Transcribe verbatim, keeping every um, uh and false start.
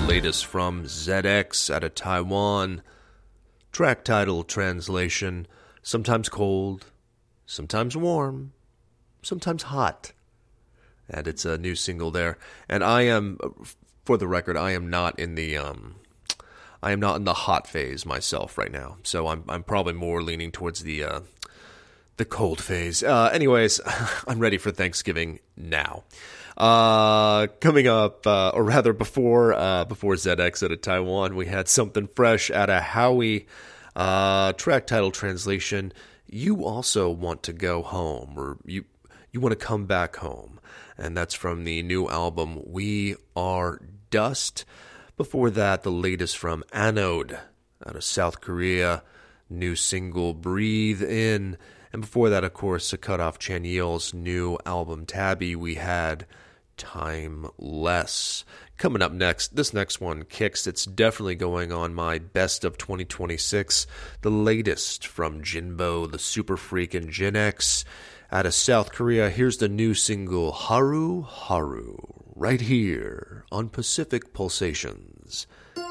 latest from Z X out of Taiwan. Track title translation, sometimes cold, sometimes warm, sometimes hot. And it's a new single there. And I am, for the record, I am not in the um, I am not in the hot phase myself right now. So I'm I'm probably more leaning towards the uh, the cold phase. Uh, anyways, I'm ready for Thanksgiving now. Uh, coming up, uh, or rather before uh, before Z X out of Taiwan, we had something fresh out of Howie. Uh, track title translation, You Also Want to Go Home, or you you want to come back home. And that's from the new album, We Are Dust. Before that, the latest from Anode out of South Korea, new single, Breathe In. And before that, of course, to cut off Chanyeol's new album, Tabby, we had Timeless. Coming up next, this next one kicks. It's definitely going on my best of twenty twenty-six. The latest from Jinbo, the Super Freak, and Gen X. Out of South Korea, here's the new single, Haru Haru, right here on Pacific Pulsations.